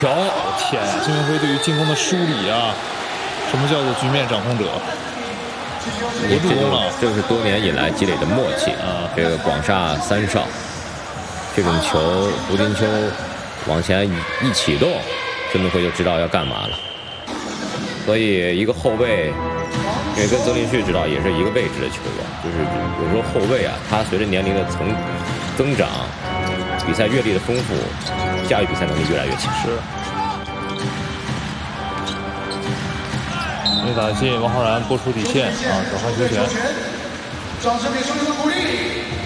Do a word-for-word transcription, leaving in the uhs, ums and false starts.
条，天呀！金明辉对于进攻的梳理啊，什么叫做局面掌控者？ 你这就这是多年以来积累的默契啊！这个广厦三少，这种球胡金秋往前一一启动，金明辉就知道要干嘛了。所以一个后卫，因为跟曾林旭知道也是一个位置的球员，就是有时候后卫啊，他随着年龄的增增长，比赛阅历的丰富，驾驭比赛能力越来越强。 是。没打进，王浩然拨出底线啊，转换球权。 掌声给兄弟们鼓励。